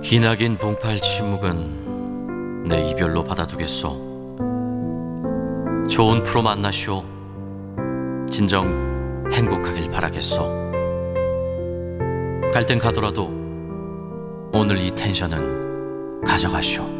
기나긴 봉팔 침묵은 내 이별로 받아두겠소. 좋은 프로 만나시오. 진정 행복하길 바라겠소. 갈 땐 가더라도 오늘 이 텐션은 가져가시오.